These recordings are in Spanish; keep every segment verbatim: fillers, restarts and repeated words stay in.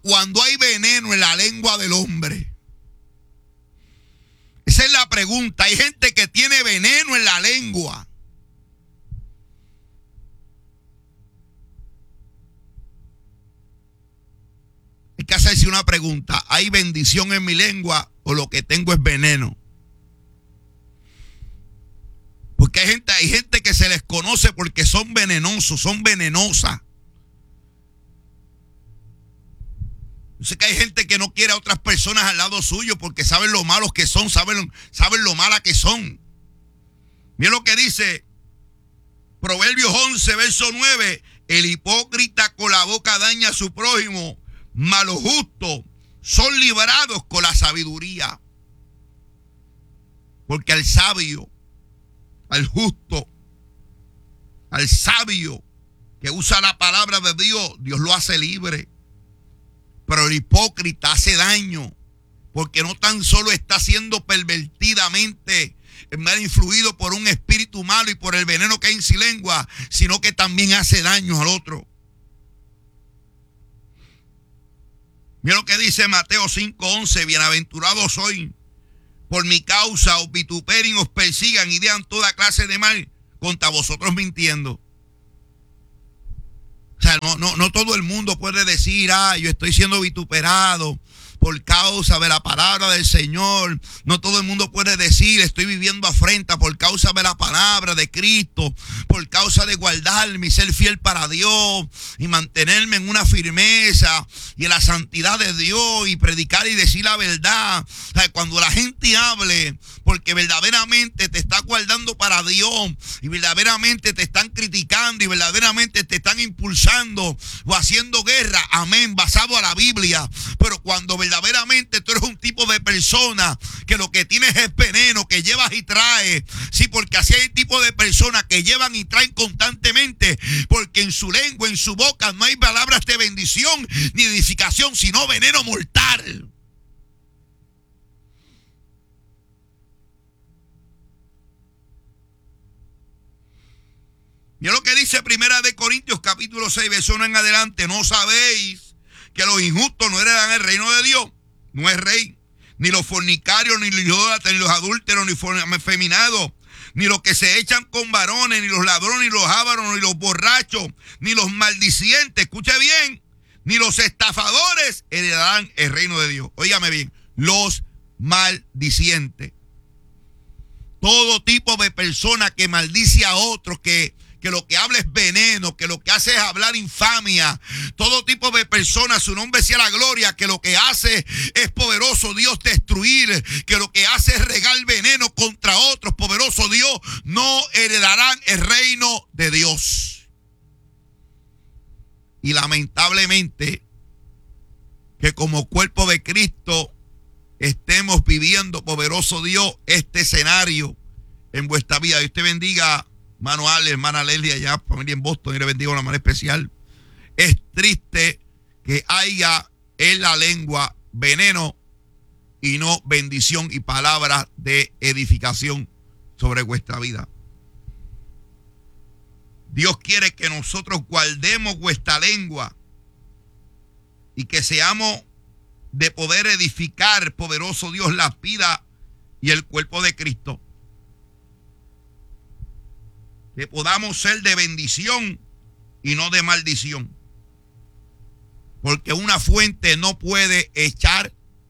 cuando hay veneno en la lengua del hombre? Esa es la pregunta. Hay gente que tiene veneno en la lengua. Hay que hacerse una pregunta. ¿Hay bendición en mi lengua o lo que tengo es veneno? Porque hay gente, hay gente que se les conoce porque son venenosos, son venenosas. Yo sé que hay gente que no quiere a otras personas al lado suyo porque saben lo malos que son, saben, saben lo malas que son. Mira lo que dice Proverbios once, verso nueve. El hipócrita con la boca daña a su prójimo, mas los justos son librados con la sabiduría. Porque al sabio, al justo, al sabio que usa la palabra de Dios, Dios lo hace libre. Pero el hipócrita hace daño, porque no tan solo está siendo pervertidamente influido por un espíritu malo y por el veneno que hay en su lengua, sino que también hace daño al otro. Mira lo que dice Mateo cinco once. Bienaventurados sois por mi causa, os vituperen, os persigan y digan toda clase de mal contra vosotros mintiendo. O sea, no, no, no todo el mundo puede decir, ah, yo estoy siendo vituperado por causa de la palabra del Señor. No todo el mundo puede decir, estoy viviendo afrenta por causa de la palabra de Cristo, por causa de guardarme y ser fiel para Dios y mantenerme en una firmeza y en la santidad de Dios y predicar y decir la verdad. O sea, cuando la gente hable porque verdaderamente te está guardando para Dios y verdaderamente te están criticando y verdaderamente te están impulsando o haciendo guerra, amén, basado a la Biblia. Pero cuando verdaderamente tú eres un tipo de persona que lo que tienes es veneno, que llevas y traes, sí, porque así hay tipo de personas que llevan y traen constantemente, porque en su lengua, en su boca no hay palabras de bendición ni edificación, sino veneno mortal. Mira lo que dice Primera de Corintios capítulo seis, verso uno en adelante. ¿No sabéis que los injustos no heredan el reino de Dios? No es rey, ni los fornicarios, ni los idólatras, ni los adúlteros, ni los afeminados, ni los que se echan con varones, ni los ladrones, ni los ávaros, ni los borrachos, ni los maldicientes, escuche bien, ni los estafadores heredarán el reino de Dios. Óigame bien, los maldicientes. Todo tipo de persona que maldice a otros, que que lo que habla es veneno, que lo que hace es hablar infamia. Todo tipo de personas, su nombre sea la gloria, que lo que hace es poderoso Dios destruir, que lo que hace es regar veneno contra otros, poderoso Dios, no heredarán el reino de Dios. Y lamentablemente, que como cuerpo de Cristo estemos viviendo, poderoso Dios, este escenario en vuestra vida. Dios te bendiga, hermano Ale, hermana Lelia, allá, familia en Boston, y le bendigo de una manera especial. Es triste que haya en la lengua veneno y no bendición y palabras de edificación sobre vuestra vida. Dios quiere que nosotros guardemos vuestra lengua y que seamos de poder edificar, poderoso Dios, la vida y el cuerpo de Cristo. Que podamos ser de bendición y no de maldición. Porque una fuente no puede echar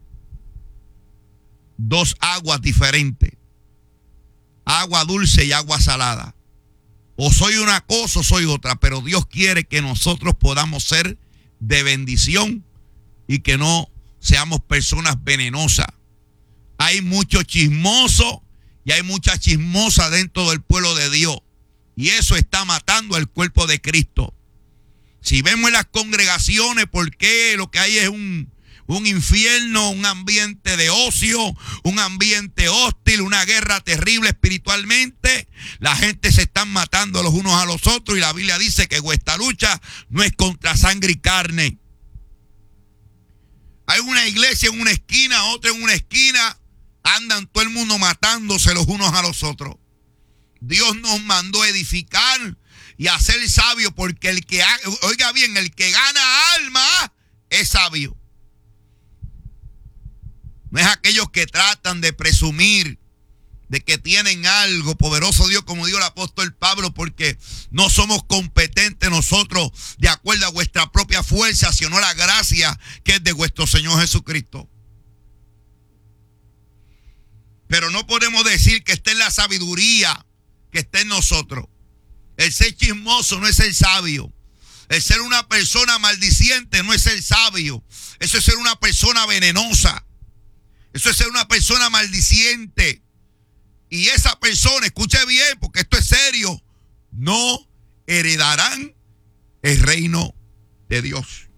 dos aguas diferentes. Agua dulce y agua salada. O soy una cosa o soy otra. Pero Dios quiere que nosotros podamos ser de bendición y que no seamos personas venenosas. Hay mucho chismoso y hay mucha chismosa dentro del pueblo de Dios. Y eso está matando al cuerpo de Cristo. Si vemos en las congregaciones, ¿por qué lo que hay es un, un infierno, un ambiente de ocio, un ambiente hostil, una guerra terrible espiritualmente? La gente se están matando los unos a los otros y la Biblia dice que vuestra lucha no es contra sangre y carne. Hay una iglesia en una esquina, otra en una esquina, andan todo el mundo matándose los unos a los otros. Dios nos mandó edificar y a ser sabio, porque el que, oiga bien, el que gana alma es sabio. No es aquellos que tratan de presumir de que tienen algo. Poderoso Dios, como dijo el apóstol Pablo, porque no somos competentes nosotros de acuerdo a vuestra propia fuerza, sino la gracia que es de vuestro Señor Jesucristo. Pero no podemos decir que esté en la sabiduría que esté en nosotros. El ser chismoso no es ser sabio. El ser una persona maldiciente no es ser sabio. Eso es ser una persona venenosa. Eso es ser una persona maldiciente. Y esa persona, escuche bien, porque esto es serio, no heredarán el reino de Dios.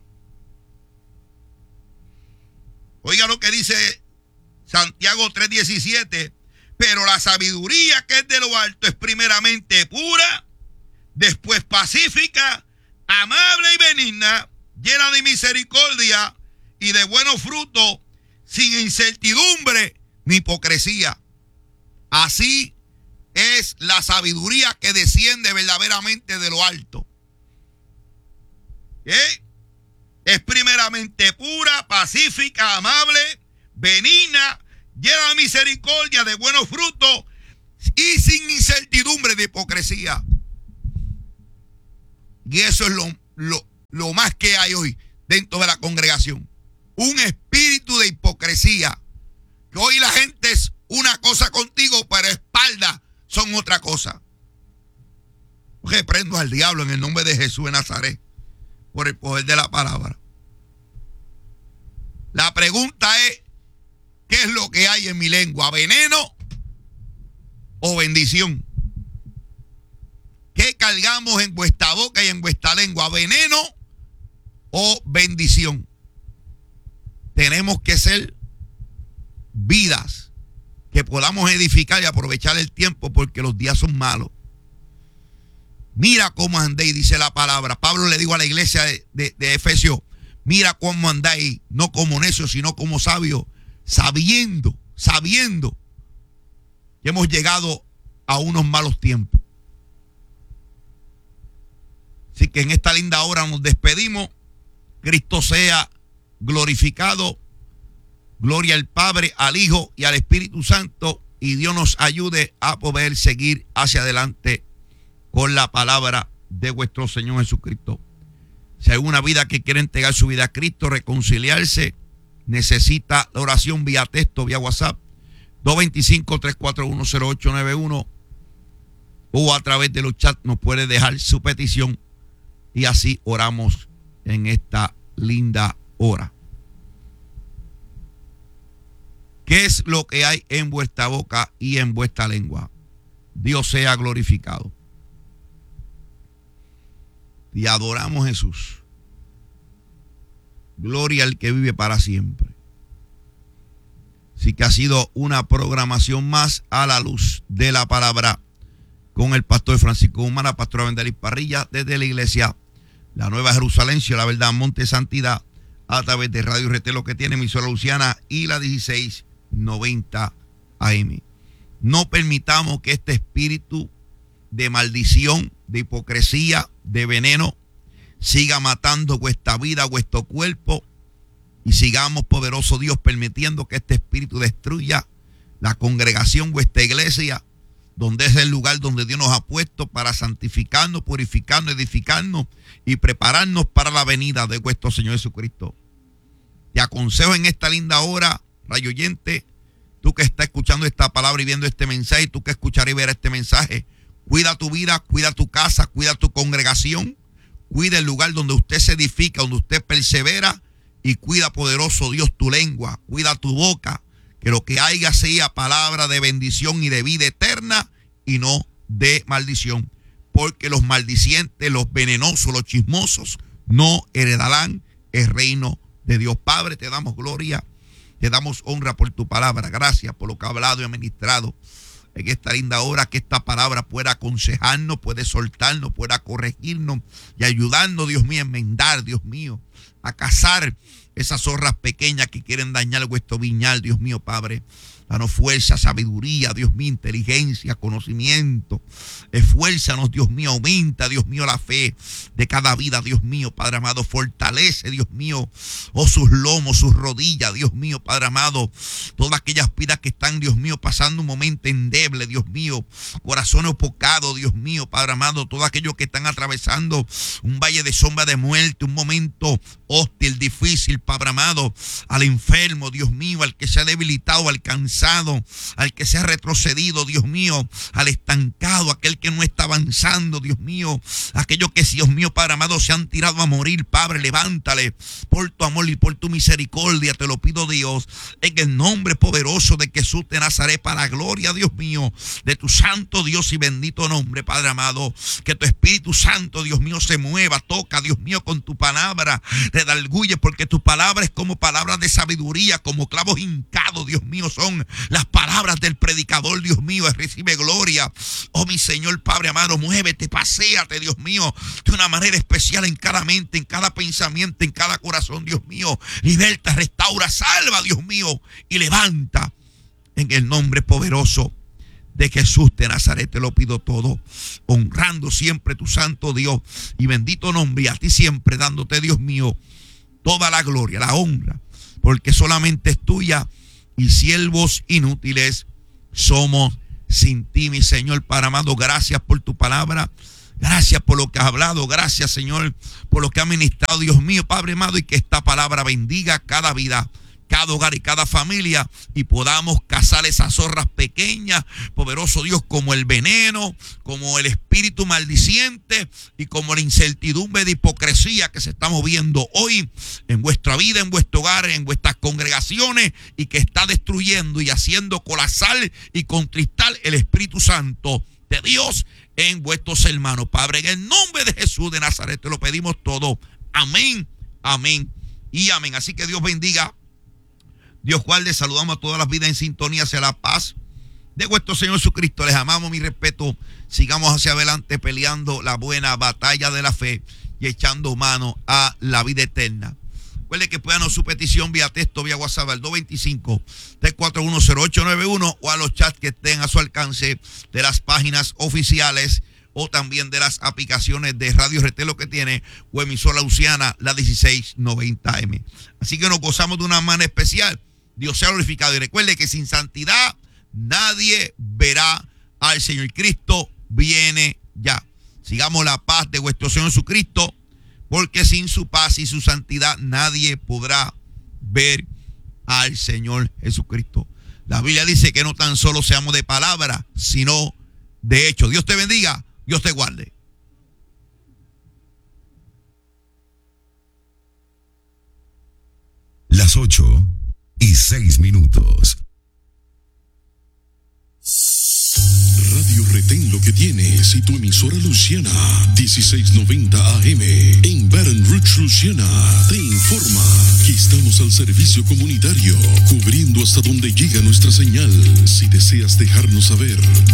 Oiga lo que dice Santiago tres diecisiete. Pero la sabiduría que es de lo alto es primeramente pura, después pacífica, amable y benigna, llena de misericordia y de buenos frutos, sin incertidumbre ni hipocresía. Así es la sabiduría que desciende verdaderamente de lo alto. ¿Eh? Es primeramente pura, pacífica, amable, benigna, llena de misericordia, de buenos frutos y sin incertidumbre de hipocresía. Y eso es lo, lo, lo más que hay hoy dentro de la congregación. Un espíritu de hipocresía. Que hoy la gente es una cosa contigo, pero espalda son otra cosa. Reprendo al diablo en el nombre de Jesús de Nazaret por el poder de la palabra. La pregunta es, ¿qué es lo que hay en mi lengua? ¿Veneno o bendición? ¿Qué cargamos en vuestra boca y en vuestra lengua? ¿Veneno o bendición? Tenemos que ser vidas que podamos edificar y aprovechar el tiempo, porque los días son malos. Mira cómo andéis, dice la palabra. Pablo le dijo a la iglesia de, de, de Efesios, mira cómo andáis, no como necios, sino como sabios, sabiendo, sabiendo que hemos llegado a unos malos tiempos. Así que en esta linda hora nos despedimos. Cristo sea glorificado. Gloria al Padre, al Hijo y al Espíritu Santo. Y Dios nos ayude a poder seguir hacia adelante con la palabra de vuestro Señor Jesucristo. Si hay una vida que quiere entregar su vida a Cristo, reconciliarse, necesita la oración vía texto, vía WhatsApp, dos dos cinco, tres cuatro uno, cero ocho nueve uno, o a través de los chats nos puede dejar su petición y así oramos en esta linda hora. ¿Qué es lo que hay en vuestra boca y en vuestra lengua? Dios sea glorificado. Y adoramos a Jesús. Gloria al que vive para siempre. Así que ha sido una programación más a la luz de la palabra con el pastor Francisco Guzmán, la pastora Bendelis Parrilla, desde la iglesia La Nueva Jerusalén, la verdad, Monte Santidad, a través de Radio R T, lo que tiene emisora Luciana y la dieciséis noventa A M. No permitamos que este espíritu de maldición, de hipocresía, de veneno, siga matando vuestra vida, vuestro cuerpo, y sigamos, poderoso Dios, permitiendo que este espíritu destruya la congregación, vuestra iglesia, donde es el lugar donde Dios nos ha puesto para santificarnos, purificarnos, edificarnos y prepararnos para la venida de vuestro Señor Jesucristo. Te aconsejo en esta linda hora, rayo oyente, tú que estás escuchando esta palabra y viendo este mensaje, tú que escucharás y verás este mensaje, cuida tu vida, cuida tu casa, cuida tu congregación, cuida el lugar donde usted se edifica, donde usted persevera, y cuida, poderoso Dios, tu lengua, cuida tu boca, que lo que haya sea palabra de bendición y de vida eterna y no de maldición, porque los maldicientes, los venenosos, los chismosos no heredarán el reino de Dios. Padre, te damos gloria, te damos honra por tu palabra. Gracias por lo que ha hablado y ministrado en esta linda hora, que esta palabra pueda aconsejarnos, puede soltarnos, pueda corregirnos y ayudarnos, Dios mío, a enmendar, Dios mío, a cazar esas zorras pequeñas que quieren dañar vuestro viñal, Dios mío, Padre. Danos fuerza, sabiduría, Dios mío, inteligencia, conocimiento. Esfuérzanos, Dios mío, aumenta, Dios mío, la fe de cada vida, Dios mío, Padre amado, fortalece, Dios mío, oh, sus lomos, sus rodillas, Dios mío, Padre amado, todas aquellas vidas que están, Dios mío, pasando un momento endeble, Dios mío, corazones opocados, Dios mío, Padre amado, todos aquellos que están atravesando un valle de sombra de muerte, un momento hostil, difícil, Padre amado, al enfermo, Dios mío, al que se ha debilitado, al cansado, al que se ha retrocedido, Dios mío, al estancado, aquel que no está avanzando, Dios mío, aquellos que, Dios mío, Padre amado, se han tirado a morir, Padre, levántale por tu amor y por tu misericordia, te lo pido, Dios, en el nombre poderoso de Jesús de Nazaret, para la gloria, Dios mío, de tu santo Dios y bendito nombre, Padre amado, que tu Espíritu Santo, Dios mío, se mueva, toca, Dios mío, con tu palabra, redarguye, porque tu palabra es como palabras de sabiduría, como clavos hincados, Dios mío, son las palabras del predicador, Dios mío, recibe gloria. Oh, mi Señor, Padre amado, muévete, paséate, Dios mío, de una manera especial en cada mente, en cada pensamiento, en cada corazón, Dios mío. Liberta, restaura, salva, Dios mío, y levanta en el nombre poderoso de Jesús de Nazaret. Te lo pido todo, honrando siempre tu santo Dios y bendito nombre, y a ti siempre dándote, Dios mío, toda la gloria, la honra, porque solamente es tuya. Y siervos inútiles somos sin ti, mi Señor, Padre amado. Gracias por tu palabra. Gracias por lo que has hablado. Gracias, Señor, por lo que has ministrado, Dios mío, Padre amado. Y que esta palabra bendiga cada vida, cada hogar y cada familia, y podamos cazar esas zorras pequeñas, poderoso Dios, como el veneno, como el espíritu maldiciente y como la incertidumbre de hipocresía que se está moviendo hoy en vuestra vida, en vuestro hogar, en vuestras congregaciones, y que está destruyendo y haciendo colapsar y contristar el Espíritu Santo de Dios en vuestros hermanos. Padre, en el nombre de Jesús de Nazaret te lo pedimos todo. Amén, amén y amén. Así que Dios bendiga, Dios guarde. Saludamos a todas las vidas en sintonía hacia la paz de vuestro Señor Jesucristo. Les amamos, mi respeto. Sigamos hacia adelante peleando la buena batalla de la fe y echando mano a la vida eterna. Recuerde que puedan su petición vía texto, vía WhatsApp al dos dos cinco, tres cuatro uno, cero ocho nueve uno o a los chats que estén a su alcance de las páginas oficiales o también de las aplicaciones de Radio Retelo que tiene o emisora Luciana, la dieciséis noventa M. Así que nos gozamos de una manera especial. Dios sea glorificado. Y recuerde que sin santidad nadie verá al Señor. Cristo viene ya. Sigamos la paz de vuestro Señor Jesucristo, porque sin su paz y su santidad nadie podrá ver al Señor Jesucristo. La Biblia dice que no tan solo seamos de palabra, sino de hecho. Dios te bendiga, Dios te guarde. Las ocho y seis minutos. Radio Retén lo que tienes y tu emisora Luciana, dieciséis noventa A M en Baton Rouge, Luciana, te informa que estamos al servicio comunitario, cubriendo hasta donde llega nuestra señal. Si deseas dejarnos saber